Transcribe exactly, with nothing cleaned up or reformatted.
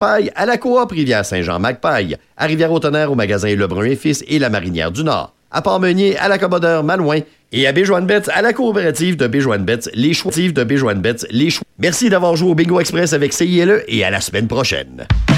Paille à la coop Rivière-Saint-Jean-Magpaille, à Rivière-au-Tonnerre au magasin Lebrun et Fils et la Marinière du Nord, à Port-Meunier à l'accommodeur Malouin et à Béjoine-Betts à la coopérative de Béjoine-Betts, les choix de Béjoine-Betts, les choix. Merci d'avoir joué au Bingo Express avec C I L E et à la semaine prochaine.